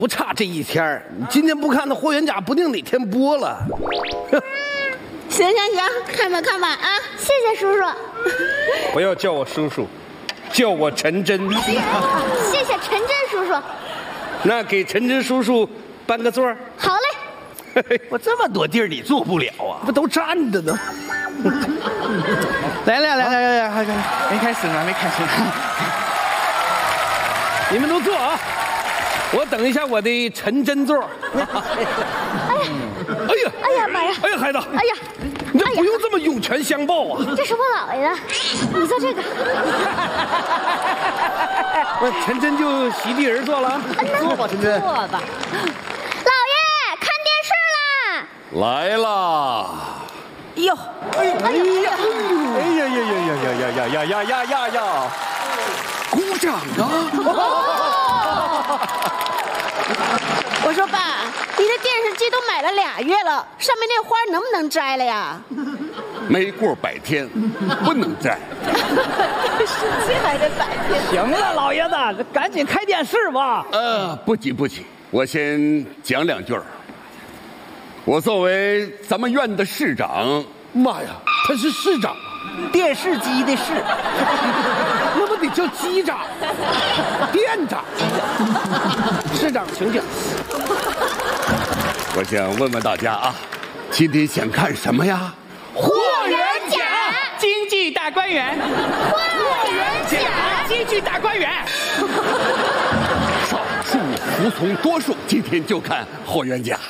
不差这一天，你今天不看，那霍元甲不定哪天播了。 行，看吧看吧啊！ 谢谢叔叔。 不要叫我叔叔，叫我陈真。 谢谢陈真叔叔。 那给陈真叔叔搬个座儿。 好嘞。 我这么多地儿你坐不了啊？ 不都站着呢？来， 没开始呢，没开始呢。 你们都坐啊！我等一下我的陈真座。哎呀妈呀！ 哎呀，孩子！ 哎呀， 你这不用这么涌泉相报啊！ 这是我姥爷的，你坐这个。 那陈真就席地而坐了。 坐吧，陈真。 坐吧。 姥爷，看电视啦！ 来啦！ 哟， 哎呀！ 鼓掌啊！ 我说爸，你的电视机都买了2月了，上面那花能不能摘了呀？ 没过100天，不能摘。 电视机还得100天。 行了，老爷子，赶紧开电视吧。 不急，我先讲2句。我作为咱们院的市长， 妈呀，他是市长， 电视机的市， 那不得叫机长、店长、市长，请讲。 我想问问大家啊，今天想看什么呀？ 霍元甲， 京剧大观园。 霍元甲， 京剧大观园。 少数服从多数，今天就看霍元甲。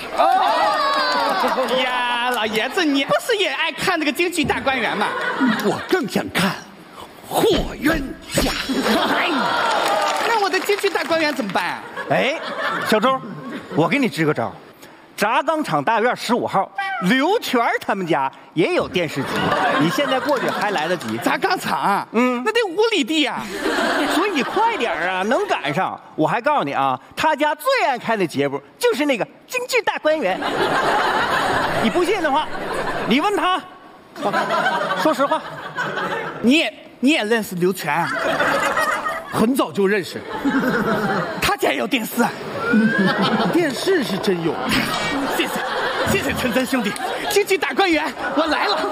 呀，老爷子，你不是也爱看那个京剧大观园吗？ 我更想看霍元甲。 那我的京剧大观园怎么办啊？ 哎，小周，我给你支个招，轧钢厂大院15号，刘全他们家也有电视机，你现在过去还来得及。 轧钢厂，那得5里地呀， 所以你快点啊，能赶上。我还告诉你啊，他家最爱看的节目就是那个京剧大观园。你不信的话，你问他。说实话， 你也认识刘全啊？ 很早就认识， 他家也有电视啊？ 电视是真有。 谢谢陈真兄弟，京剧大观园我来了。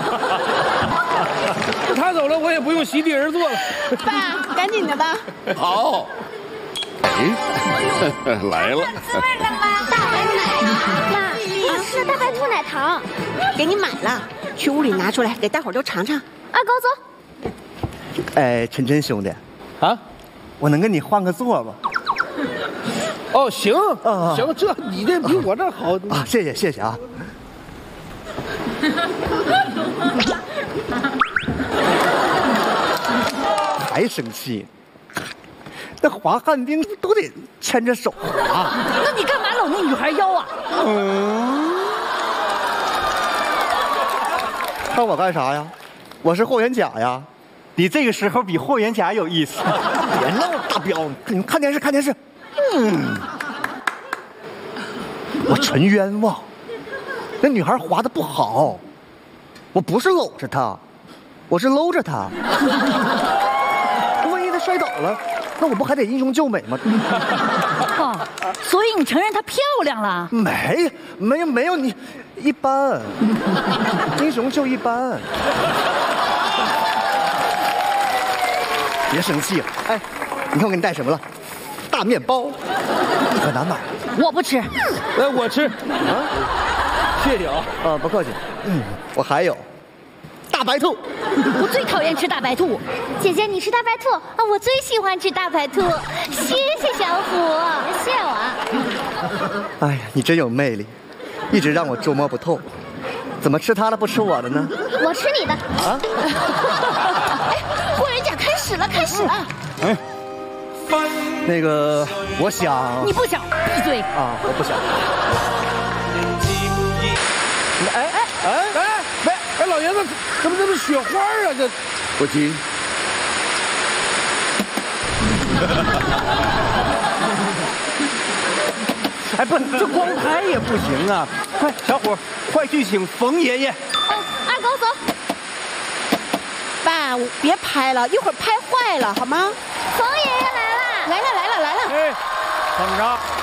他走了，我也不用席地而坐了。 爸，赶紧的吧。 好。哎，来了。 大白奶妈，是大白兔奶糖， 给你买了，去屋里拿出来给大伙儿都尝尝。 二狗走。 哎，陈真兄弟， 啊， 我能跟你换个座吗？ 哦，行，行，这你这比我这好啊！谢谢啊！还生气？那滑旱冰都得牵着手滑。 那你干嘛搂那女孩腰啊？ 看我干啥呀？我是霍元甲呀！你这个时候比霍元甲有意思。别闹，大彪，你们看电视，看电视。我纯冤枉，那女孩滑得不好，我不是搂着她，我是搂着她。万一她摔倒了，那我不还得英雄救美吗？ 所以你承认她漂亮了？ 没有，你一般，英雄就一般。别生气了，哎，你看我给你带什么了？大面包，可难买了。 我不吃。 来，我吃。谢谢啊。 不客气。我还有大白兔。 我最讨厌吃大白兔。 姐姐，你吃大白兔啊？我最喜欢吃大白兔。谢谢小虎，谢我。 哎呀，你真有魅力，一直让我捉摸不透，怎么吃它的不吃我的呢？ 我吃你的。 啊！ 哎，霍元甲开始了。 哎，那个，我想你不想闭嘴啊！我不想。 哎，老爷子，怎么这么雪花啊？这不急。 哎，不，这光拍也不行啊！快，小伙，快去请冯爷爷。 二狗走。 爸，别拍了，一会儿拍坏了好吗？ 冯爷爷来了。 来了。 哎，等着。